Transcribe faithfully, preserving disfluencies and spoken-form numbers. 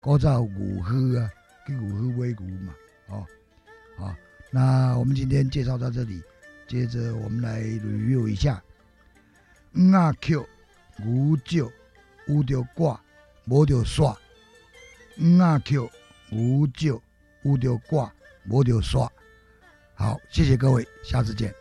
古早有牛墟啊，去牛墟买牛嘛，哦，好，那我们今天介绍到这里，接着我们来 review 一下。黄仔扣牛少，有着挂，无着煞。黄仔扣牛少，有着挂，无着煞。好，谢谢各位，下次见。